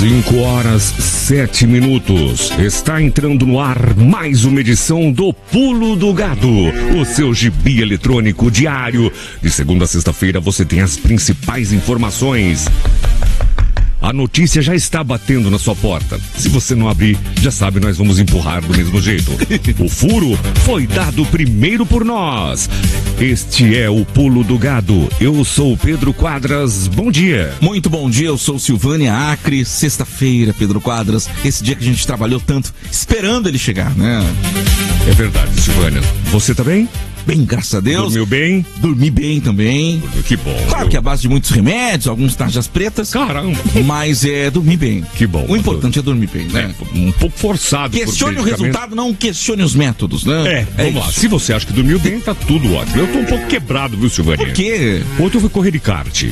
5h07. Está entrando no ar mais uma edição do Pulo do Gado, o seu gibi eletrônico diário. De segunda a sexta-feira você tem as principais informações. A notícia já está batendo na sua porta. Se você não abrir, já sabe, nós vamos empurrar do mesmo jeito. O furo foi dado primeiro por nós. Este é o Pulo do Gado. Eu sou o Pedro Quadras. Bom dia. Muito bom dia, eu sou Silvânia Acre. Sexta-feira, Pedro Quadras. Esse dia que a gente trabalhou tanto, esperando ele chegar, né? É verdade, Silvânia. Você tá bem? Bem, graças a Deus. Dormiu bem? Dormi bem também. Que bom. Claro que é a base de muitos remédios, alguns tarjas pretas. Caramba. Mas dormir bem. Que bom. O importante é dormir bem, né? Um pouco forçado. Questione o resultado, não questione os métodos, né? Vamos lá. Se você acha que dormiu bem, tá tudo ótimo. Eu tô um pouco quebrado, viu, Silvânia? Por quê? Ontem eu fui correr de kart.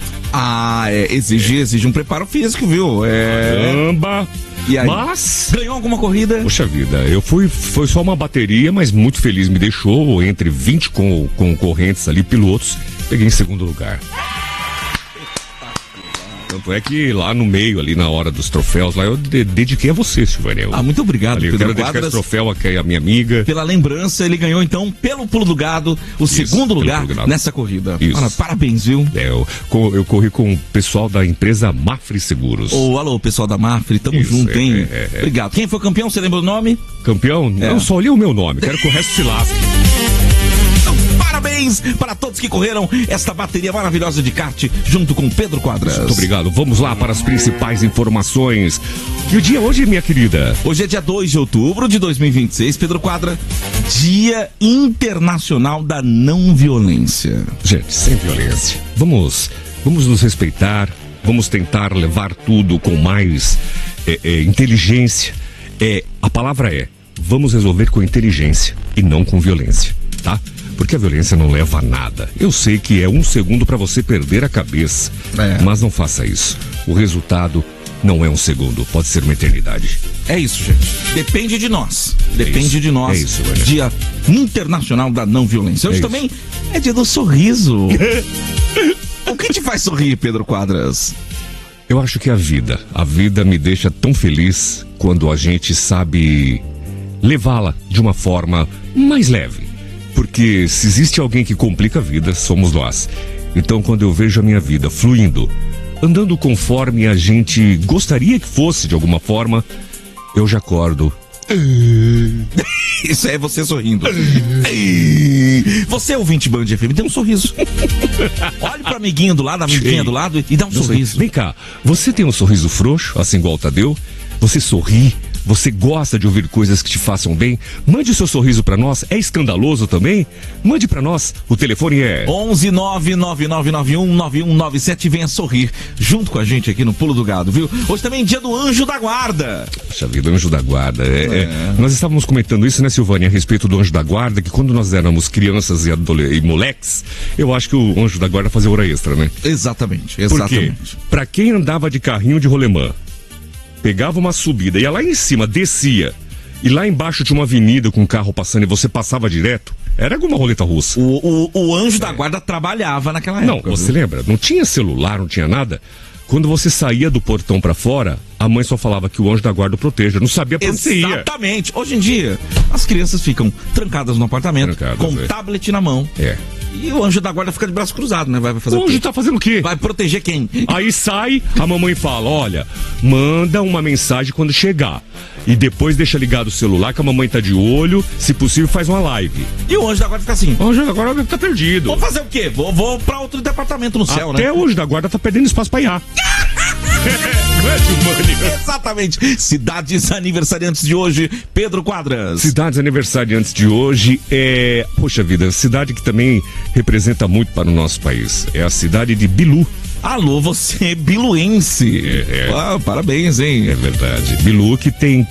Exige um preparo físico, viu? Caramba. E aí? Mas ganhou alguma corrida? Poxa vida, foi só uma bateria, mas muito feliz, me deixou entre 20 concorrentes ali, pilotos, peguei em segundo lugar. Tanto é que lá no meio, ali na hora dos troféus, lá eu dediquei a você, Silvânia. Muito obrigado, Pedro. Eu quero dedicar esse troféu aqui à minha amiga. Pela lembrança, ele ganhou então, pelo Pulo do Gado, o segundo lugar nessa corrida. Parabéns, viu? Eu corri com o pessoal da empresa Mafre Seguros. Alô, pessoal da Mafre, tamo junto, hein? Obrigado. Quem foi campeão, você lembra o nome? Campeão? Eu só olhei o meu nome, quero que o resto se lasque. Parabéns para todos que correram esta bateria maravilhosa de kart junto com Pedro Quadras. Muito obrigado. Vamos lá para as principais informações. E o dia hoje, minha querida? Hoje é dia 2 de outubro de 2026, Pedro Quadra, Dia Internacional da Não Violência. Gente, sem violência. Vamos nos respeitar, vamos tentar levar tudo com mais inteligência. A palavra vamos resolver com inteligência e não com violência, tá? Porque a violência não leva a nada. Eu sei que é 1 segundo para você perder a cabeça, mas não faça isso. O resultado não é 1 segundo, pode ser uma eternidade. É isso, gente. Depende de nós. Depende de nós. É isso, velho. Dia Internacional da Não Violência. Hoje também é dia do sorriso. O que te faz sorrir, Pedro Quadras? Eu acho que a vida me deixa tão feliz quando a gente sabe levá-la de uma forma mais leve. Porque se existe alguém que complica a vida, somos nós. Então, quando eu vejo a minha vida fluindo, andando conforme a gente gostaria que fosse de alguma forma, eu já acordo. Isso é você sorrindo. Você, ouvinte Band FM, tem um sorriso. Olhe pro amiguinho do lado, a amiguinha do lado e dá um sorriso. Vem cá, você tem um sorriso frouxo, assim igual o Tadeu? Você sorri? Você gosta de ouvir coisas que te façam bem? Mande o seu sorriso pra nós. É escandaloso também? Mande pra nós. O telefone é 11-99991-9197. Venha sorrir junto com a gente aqui no Pulo do Gado, viu? Hoje também é dia do Anjo da Guarda. Poxa vida, Anjo da Guarda. Nós estávamos comentando isso, né, Silvânia, a respeito do Anjo da Guarda, que quando nós éramos crianças e moleques, eu acho que o Anjo da Guarda fazia hora extra, né? Exatamente. Por quê? Pra quem andava de carrinho de rolemã, pegava uma subida, ia lá em cima, descia, e lá embaixo tinha uma avenida com um carro passando e você passava direto, era alguma roleta russa. O Anjo da Guarda trabalhava naquela época. Não, você lembra? Não tinha celular, não tinha nada. Quando você saía do portão pra fora, a mãe só falava que o Anjo da Guarda o proteja, não sabia pra onde você ia. Exatamente. Hoje em dia, as crianças ficam trancadas no apartamento, com tablet na mão. E o Anjo da Guarda fica de braço cruzado, né? Vai fazer o quê? Tá fazendo o quê? Vai proteger quem? Aí sai, a mamãe fala, olha, manda uma mensagem quando chegar. E depois deixa ligado o celular, que a mamãe tá de olho, se possível faz uma live. E o Anjo da Guarda fica assim. O Anjo da Guarda tá perdido. Vou fazer o quê? Vou pra outro departamento no céu, né? Até o Anjo da Guarda tá perdendo espaço pra IA. Exatamente. Cidades aniversariantes de hoje, Pedro Quadras. Cidades aniversariantes de hoje poxa vida, cidade que também representa muito para o nosso país. É a cidade de Bilu. Alô, você biluense. Parabéns, hein? É verdade. Bilu, que tem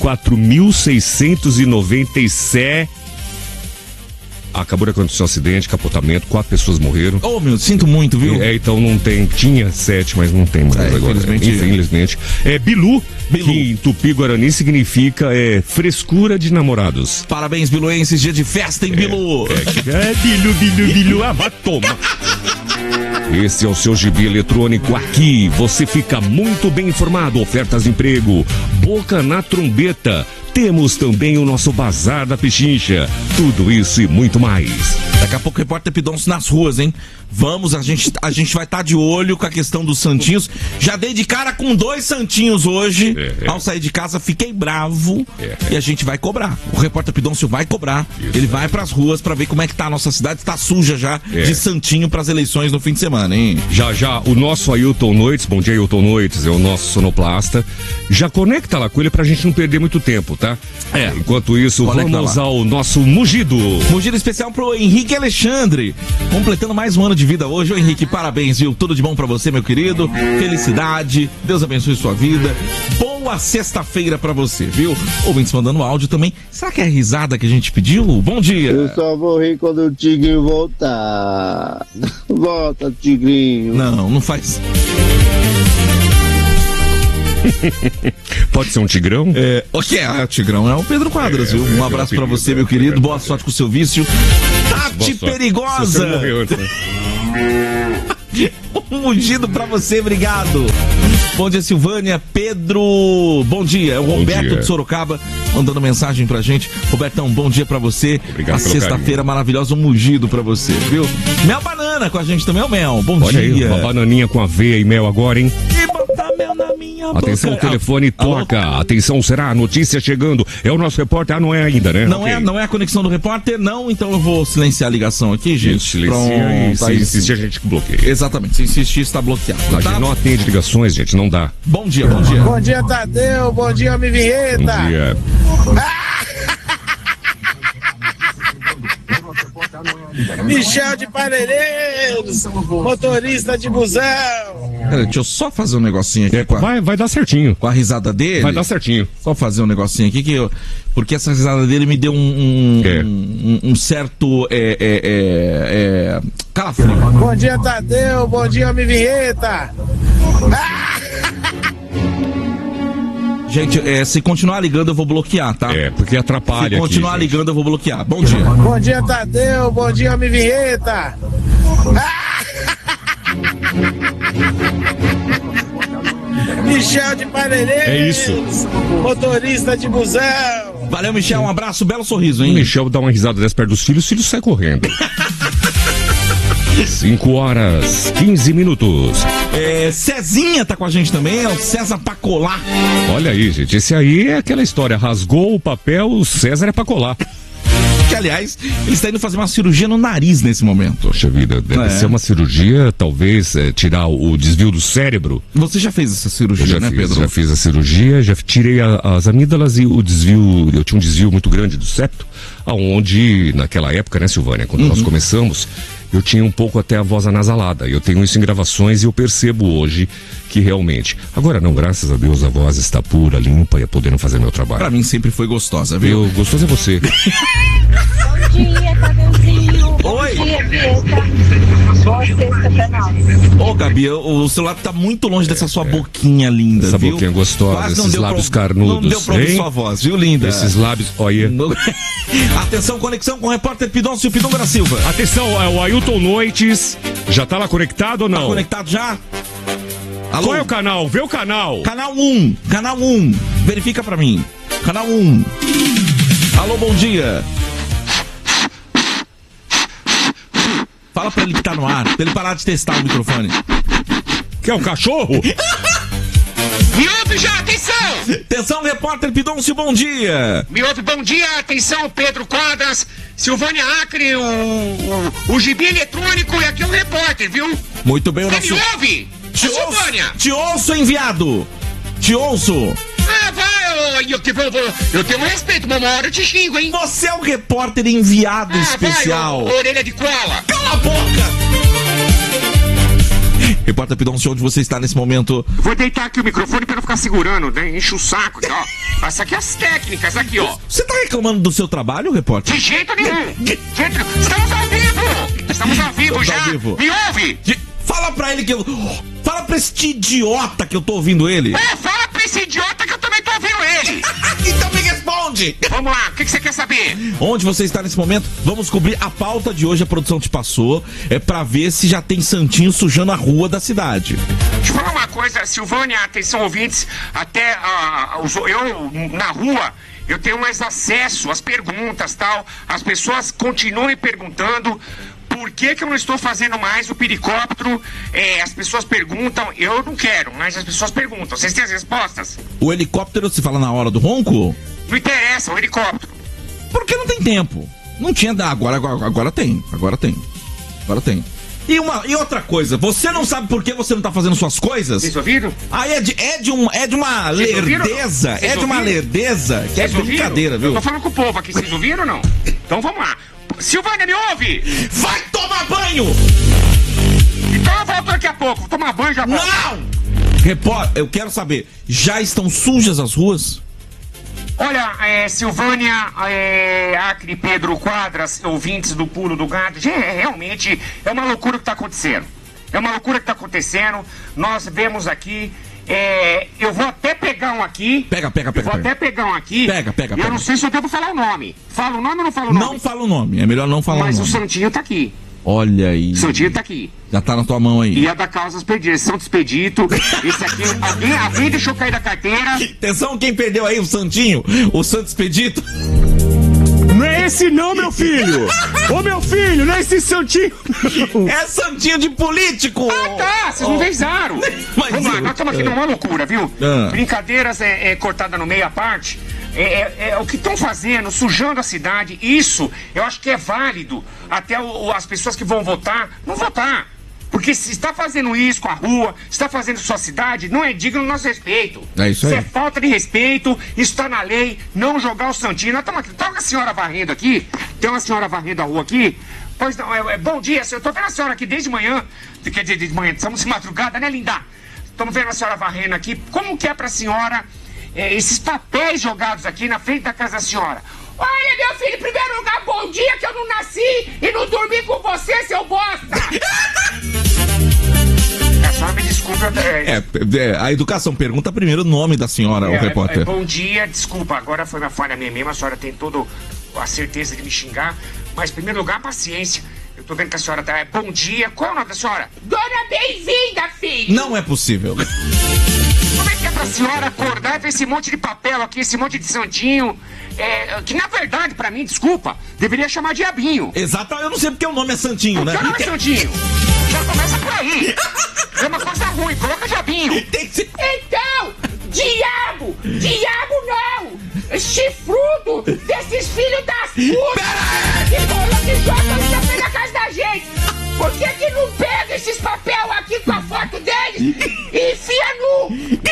4.697. Acabou de acontecer um acidente, capotamento, 4 pessoas morreram. Meu, sinto muito, viu? Então não tem, tinha 7, mas não tem mais agora. Infelizmente. Bilu, que em Tupi-Guarani significa frescura de namorados. Parabéns, biluenses, dia de festa em Bilu. Bilu, vai tomar. Esse é o seu Gibi Eletrônico. Aqui você fica muito bem informado. Ofertas de emprego, boca na trombeta. Temos também o nosso Bazar da Pechincha. Tudo isso e muito mais. Daqui a pouco o Repórter Pidoncio nas ruas, hein? Vamos, a gente vai estar de olho com a questão dos santinhos. Já dei de cara com 2 santinhos hoje. Ao sair de casa, fiquei bravo. E a gente vai cobrar. O Repórter Pidoncio vai cobrar. Isso. Ele vai pras ruas pra ver como é que tá a nossa cidade. Tá suja já de santinho pras eleições no fim de semana, hein? Já, o nosso Ailton Noites, bom dia Ailton Noites, é o nosso sonoplasta. Já conecta lá com ele pra gente não perder muito tempo, tá? Enquanto isso, vamos ao nosso Mugido. Mugido especial pro Henrique Alexandre, completando mais um ano de vida hoje. Ô Henrique, parabéns, viu? Tudo de bom pra você, meu querido. Felicidade, Deus abençoe sua vida. Boa sexta-feira pra você, viu? Ouvintes mandando áudio também. Será que é a risada que a gente pediu? Bom dia. Eu só vou rir quando o Tigrinho voltar. Volta, Tigrinho. Não faz... Pode ser um tigrão? O que é? O tigrão é o Pedro Quadras, viu? Um abraço pra você, meu querido. Boa sorte com o seu vício. Tati Perigosa! Um mugido pra você, obrigado. Bom dia, Silvânia. Pedro, bom dia. É o Roberto de Sorocaba mandando mensagem pra gente. Robertão, bom dia pra você. Obrigado. A sexta-feira maravilhosa, um mugido pra você, viu? Mel Banana com a gente também, é o Mel. Bom dia. Aí, uma bananinha com aveia e mel agora, hein? E botar mel na minha boca. Atenção, o telefone toca. Alô? Atenção, será a notícia chegando. É o nosso repórter. Não é ainda, né? Não é a conexão do repórter, não. Então eu vou silenciar a ligação aqui, gente. Silencia e se insistir, a gente bloqueia. Exatamente, se insistir, está bloqueado. A gente não atende ligações, gente, não dá. Bom dia, bom dia. Bom dia, Tadeu. Bom dia, Homem Vinheta. Bom dia. Michel de Parelheiros, motorista de busão. Pera, deixa eu só fazer um negocinho aqui. Vai dar certinho. Com a risada dele? Vai dar certinho. Só fazer um negocinho aqui porque essa risada dele me deu um certo calafrio. Bom dia, Tadeu. Bom dia, Homem Vinheta. Gente, se continuar ligando eu vou bloquear, tá? Porque atrapalha. Se continuar aqui, ligando eu vou bloquear. Bom dia. Bom dia, Tadeu. Bom dia, Homem Vinheta. Michel de Parelheiros. É isso. Motorista de busão. Valeu, Michel. Um abraço, belo sorriso, hein? O Michel dá uma risada dessa perto dos filhos, os filhos saem correndo. 5h15. Cezinha tá com a gente também, é o César Pacolá. Olha aí, gente, esse aí é aquela história, rasgou o papel, o César é pra colar. Que, aliás, ele está indo fazer uma cirurgia no nariz nesse momento. Poxa vida, deve ser uma cirurgia, talvez, tirar o desvio do cérebro. Você já fez essa cirurgia, né, Pedro? Já fiz a cirurgia, já tirei as amígdalas e o desvio, eu tinha um desvio muito grande do septo, aonde, naquela época, né, Silvânia, quando nós começamos, eu tinha um pouco até a voz anasalada. Eu tenho isso em gravações e eu percebo hoje que realmente... Agora não, graças a Deus, a voz está pura, limpa e podendo fazer meu trabalho. Pra mim sempre foi gostosa, viu? Gostoso é você. Bom dia, Tadeuzinho. Oi. Bom dia, Vieta. Boa sexta pra nós. Ô, Gabi, o celular tá muito longe dessa sua boquinha linda, essa viu? boquinha gostosa, quase esses lábios carnudos. Não deu pra ouvir sua voz, viu, linda? Esses lábios, olha. Atenção, conexão com o repórter Pidoncio Pidonga da Silva. Atenção, o Ailton Noites. Já tá lá conectado ou não? Tá conectado já? Alô? Qual é o canal? Vê o canal. Canal 1. Canal 1. Verifica pra mim. Canal 1. Alô, bom dia. Fala pra ele que tá no ar, pra ele parar de testar o microfone. Quer um cachorro? Me ouve já, atenção! Atenção, repórter Pidoncio, bom dia! Me ouve, bom dia, atenção, Pedro Quadras, Silvânia Acre, o Gibi Eletrônico e aqui é o repórter, viu? Muito bem, o nosso... Me ouve? Silvânia! Te ouço, enviado! Te ouço! Ah, vai, eu tenho um respeito, uma hora eu te xingo, hein? Você é o repórter enviado especial! Vai, orelha de koala! Cala a boca! Repórter Pidoncio, onde você está nesse momento? Vou deitar aqui o microfone pra não ficar segurando, né? Enche o saco aqui, ó. Essa aqui é as técnicas, aqui, ó. Você tá reclamando do seu trabalho, repórter? De jeito nenhum! Estamos ao vivo! Estamos ao vivo já! Vivo. Me ouve! Fala pra ele que eu... Fala pra este idiota que eu tô ouvindo ele! Fala pra esse idiota que eu também tô ouvindo ele! Então me responde! Onde? Vamos lá, o que você quer saber? Onde você está nesse momento? Vamos cobrir a pauta de hoje, a produção te passou, pra ver se já tem santinho sujando a rua da cidade. Deixa eu falar uma coisa, Silvânia, atenção ouvintes, até eu na rua, eu tenho mais acesso às perguntas, tal, as pessoas continuem perguntando. Por que eu não estou fazendo mais o pericóptero? As pessoas perguntam, eu não quero, mas as pessoas perguntam. Vocês têm as respostas? O helicóptero se fala na hora do ronco? Não interessa, o helicóptero. Porque não tem tempo. Não tinha, agora tem. Agora tem. E outra coisa, você não sabe por que você não tá fazendo suas coisas? Vocês ouviram? Aí é de uma lerdeza, que é brincadeira, viu? Eu tô falando com o povo aqui, vocês ouviram ou não? Então vamos lá. Silvânia, me ouve? Vai tomar banho! Então eu volto daqui a pouco. Vou tomar banho já volto. Não! Repórter, eu quero saber, já estão sujas as ruas? Olha, Silvânia, Acre, Pedro Quadras, ouvintes do Pulo do Gado, realmente é uma loucura o que está acontecendo. Nós vemos aqui, eu vou até pegar um aqui. Pega. Vou até pegar um aqui. Pega. Eu não sei se eu devo falar o nome. Fala o nome ou não falo o nome? Não fala o nome, é melhor não falar o nome. Mas o Santinho tá aqui. Olha aí. O Santinho tá aqui. Já tá na tua mão aí. E é da Causas Perdidas, Santo Expedito. Esse aqui, alguém deixou cair da carteira. Atenção, quem perdeu aí o Santinho, o Santo Expedito. Não é esse não, meu filho! Ô, meu filho, não é esse Santinho! É Santinho de político! Ah, tá! Vocês não avisaram! Mas vamos lá, nós estamos aqui numa loucura, viu? Brincadeiras cortada no meio à parte. O que estão fazendo, sujando a cidade, isso eu acho que é válido. Até as pessoas que vão votar, não votar. Porque se está fazendo isso com a rua, está fazendo sua cidade, não é digno do nosso respeito. É isso aí. Isso é falta de respeito, isso está na lei, não jogar o Santinho. Nós estamos aqui, tá uma senhora varrendo aqui, tem uma senhora varrendo a rua aqui. Pois não, bom dia, eu tô vendo a senhora aqui desde manhã, quer dizer, desde manhã, estamos de madrugada, né, linda? Estamos vendo a senhora varrendo aqui, como que é pra senhora esses papéis jogados aqui na frente da casa da senhora? Olha, meu filho, em primeiro lugar, bom dia, que eu não nasci e não dormi com você, seu bosta! A senhora me desculpa. A educação pergunta primeiro o nome da senhora, o repórter. Bom dia, desculpa, agora foi uma falha minha mesmo, a senhora tem toda a certeza de me xingar, mas em primeiro lugar, paciência. Eu tô vendo que a senhora tá. Bom dia, qual é o nome da senhora? Dona Bem-vinda, filho! Não é possível. Como é que é pra senhora acordar e ver esse monte de papel aqui, esse monte de santinho? Que na verdade, pra mim, desculpa, deveria chamar Diabinho. Exato, eu não sei porque o nome é Santinho, né? Porque o nome é Santinho. Já começa por aí. É uma coisa ruim, coloca Diabinho. Então, diabo não! Chifrudo desses filhos das putas que jogam na casa da gente. Por que não pega esses papel aqui com a foto deles e enfia nu?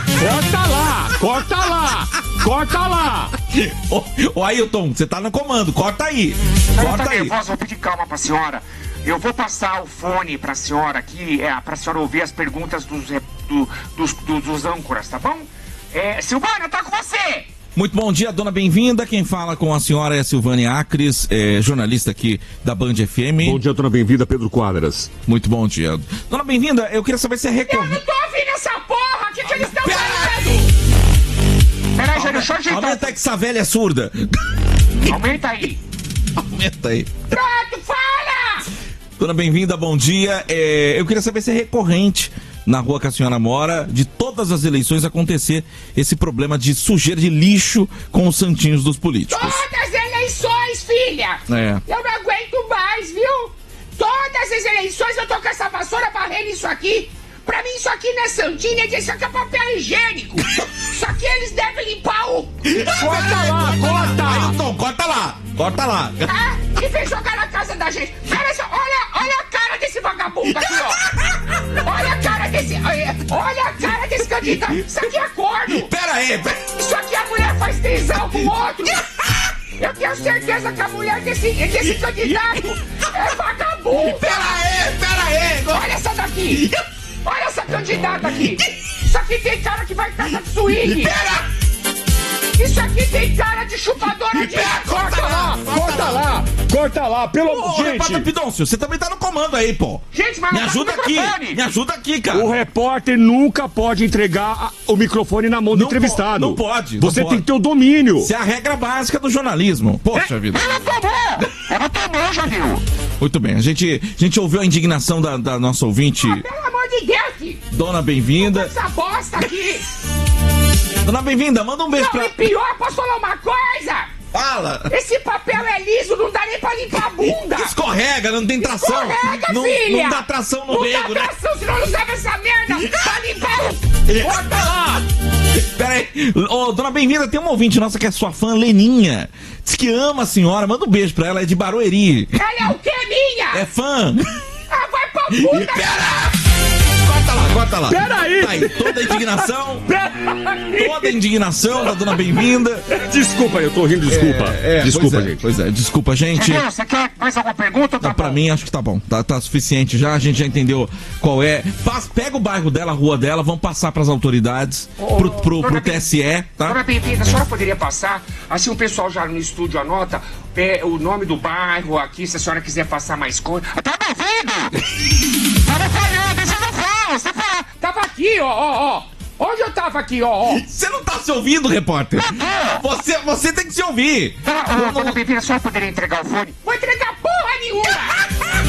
Corta lá! Ô Ailton, você tá no comando, corta aí. Corta aí. Vou pedir calma pra senhora. Eu vou passar o fone pra senhora aqui, pra senhora ouvir as perguntas dos âncoras, tá bom? Silvânia, tá com você! Muito bom dia, dona Bem-vinda. Quem fala com a senhora é a Silvânia Acres, jornalista aqui da Band FM. Bom dia, dona Bem-vinda, Pedro Quadras. Muito bom dia. Dona Bem-vinda, eu queria saber se é Eu não tô ouvindo essa porra! O que eles estão falando? Peraí, Jânio, deixa eu ajeitar. Aumenta aí que essa velha é surda. Aumenta aí. Aumenta aí. Pronto, fala! Dona Bem-vinda, bom dia. Eu queria saber se é recorrente na rua que a senhora mora, de todas as eleições acontecer esse problema de sujeira de lixo com os santinhos dos políticos. Todas as eleições, filha! Eu não aguento mais, viu? Todas as eleições eu tô com essa vassoura varrendo isso aqui. Pra mim isso aqui não é santinho, isso aqui é papel higiênico. Isso aqui eles devem limpar o... Ailton, corta lá. E vem jogar na casa da gente. Pera só, olha a cara desse vagabundo aqui, ó. Olha a cara desse candidato. Isso aqui é corno. Pera aí. Isso aqui a mulher faz tesão com o outro. Eu tenho certeza que a mulher desse candidato é vagabundo. Pera aí. Olha essa daqui. Olha essa candidata aqui. Isso aqui tem cara que vai em casa de swing. Isso aqui tem cara de chupadora de... Corta lá, pelo amor de Deus. Repórter Pidoncio, você também tá no comando aí, pô. Gente, mas Me não tá ajuda no aqui, microfone. me ajuda aqui, cara. O repórter nunca pode entregar o microfone na mão do entrevistado. Não pode. Você tem que ter o domínio. Isso é a regra básica do jornalismo. Poxa vida. Ela tomou, já viu? Muito bem, a gente ouviu a indignação da nossa ouvinte. Pelo amor de Deus, filho. Dona Bem-vinda. Essa bosta aqui. Dona Bem-vinda, manda um beijo Não, pra... e pior, posso falar uma coisa? Fala. Esse papel é liso, não dá nem pra limpar a bunda. Escorrega, não tem tração. Escorrega, não, filha. não dá tração no não rego, dá né? tração, senão não usava essa merda pra limpar o... Bota lá. Pera aí. Ô, Dona Bem-vinda, tem uma ouvinte nossa que é sua fã, Leninha. Diz que ama a senhora, manda um beijo pra ela, é de Barueri. Ela é o quê, minha? É fã. Ah, vai pra puta. Pera! Corta lá. Peraí. Tá aí, toda a indignação. Toda a indignação da Dona Bem-vinda. Desculpa, eu tô rindo, desculpa. Desculpa, gente. Pois é, desculpa, gente. Entendeu? Você quer mais alguma pergunta? Ou tá Não, pra bom? mim acho que tá bom, tá suficiente já, a gente já entendeu qual é. Pega o bairro dela, a rua dela, vamos passar pras autoridades, pro TSE, tá? Dona Bem-vinda, a senhora poderia passar, assim o pessoal já no estúdio anota o nome do bairro aqui, se a senhora quiser passar mais coisa. Tá me ouvindo? Tava falhando, você não fala, você fala. Tava aqui, ó. Onde eu tava aqui, ó? Você não tá se ouvindo, repórter? Você tem que se ouvir. Dona Bem-vinda, a senhora poderia entregar o fone? Vou entregar porra nenhuma!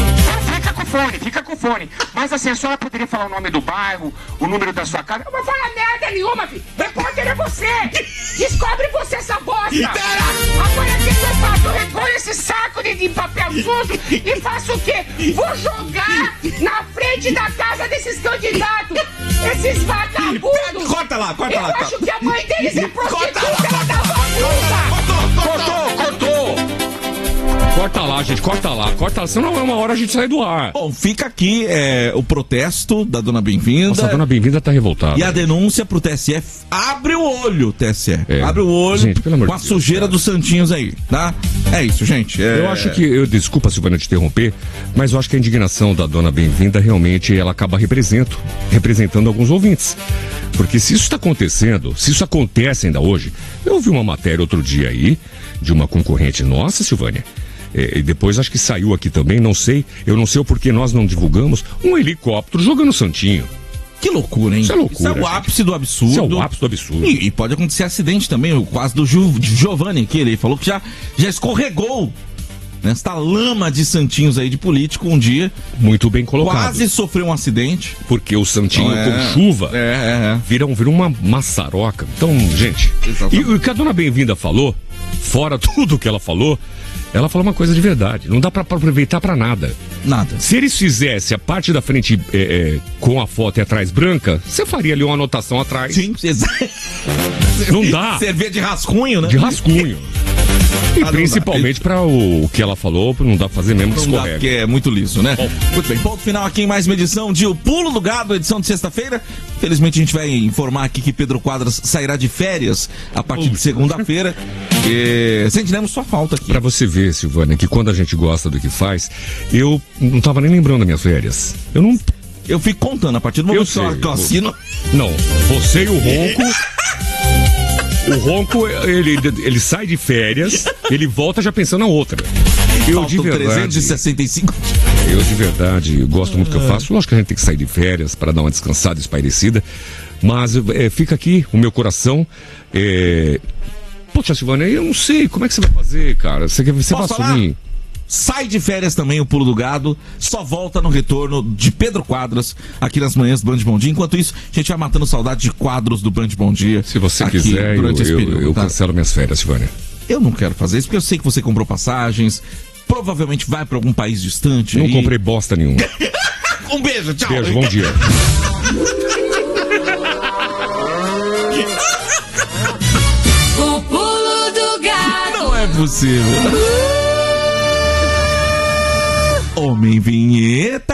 Fica com o fone. Mas assim, a senhora poderia falar o nome do bairro, o número da sua casa? Eu vou falar merda nenhuma, filho. Repórter é você. Descobre você essa bosta. Agora o que eu faço? Eu recolho esse saco de papel sujo e faço o quê? Vou jogar na frente da casa desses candidatos. Esses vagabundos. Corta lá. Eu acho que a mãe deles é prostituta, ela dá puta. Cortou! Corta lá, gente, corta lá, senão é uma hora a gente sai do ar. Bom, fica aqui o protesto da Dona Bem-vinda. Nossa, a Dona Bem-vinda tá revoltada. E a denúncia pro TSE. Abre o olho, TSE. É. Abre o olho, gente, pelo amor com a de Deus, sujeira cara. dos santinhos aí, tá? É isso, gente. Eu acho que, desculpa, Silvana, te interromper, mas eu acho que a indignação da Dona Bem-vinda realmente ela acaba representando alguns ouvintes. Porque se isso está acontecendo, se isso acontece ainda hoje, eu ouvi uma matéria outro dia aí, de uma concorrente nossa, Silvânia, e depois acho que saiu aqui também, eu não sei o porquê nós não divulgamos, um helicóptero jogando Santinho. Que loucura, hein? Isso é loucura, Isso é o gente. ápice do absurdo. Isso é o ápice do absurdo. E pode acontecer acidente também, o caso do Giovanni aqui, ele falou que já escorregou nesta lama de santinhos aí de político um dia. Muito bem colocado. Quase sofreu um acidente. Porque o Santinho com chuva vira uma maçaroca. Então, gente, e o que a Dona Bem-vinda falou, fora tudo que ela falou uma coisa de verdade. Não dá pra aproveitar pra nada. Nada. Se eles fizessem a parte da frente com a foto e atrás branca, você faria ali uma anotação atrás. Sim, não dá. Servia de rascunho, né? De rascunho. E principalmente para o que ela falou, não dá pra fazer mesmo que escorrega. Porque é muito liso, né? Muito bem, ponto final aqui em mais uma edição de O Pulo do Gado, edição de sexta-feira. Felizmente a gente vai informar aqui que Pedro Quadras sairá de férias a partir de segunda-feira. Sentiremos sua falta aqui. Pra você ver, Silvânia, que quando a gente gosta do que faz, eu não tava nem lembrando das minhas férias. Eu fico contando, a partir do momento que eu assino... Não, você e o Ronco... O Ronco, ele sai de férias, ele volta já pensando na outra. Eu de verdade... 365 Eu de verdade gosto muito do que eu faço. Lógico que a gente tem que sair de férias para dar uma descansada, espairecida. Mas fica aqui o meu coração. Poxa, Silvânia, eu não sei, como é que você vai fazer, cara? Você vai assumir? Sai de férias também o Pulo do Gado, só volta no retorno de Pedro Quadras aqui nas manhãs do Band Bom Dia. Enquanto isso, a gente vai matando saudade de quadros do Band Bom Dia. Se você quiser, eu cancelo minhas férias, Silvânia. Eu não quero fazer isso, porque eu sei que você comprou passagens, provavelmente vai para algum país distante. Não comprei bosta nenhuma. Um beijo, tchau. Beijo, bom dia. O Pulo do Gado. Não é possível. Homem Vinheta.